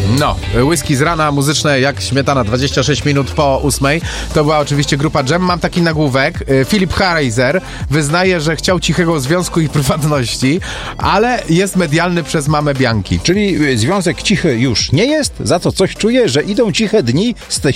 No, whisky z rana, muzyczne jak śmietana, 26 minut po 8. To była oczywiście grupa Dżem. Mam taki nagłówek. Philip Harreiser wyznaje, że chciał cichego związku i prywatności, ale jest medialny przez mamę Bianki. Czyli związek cichy już nie jest, za to coś czuję, że idą ciche dni z teściem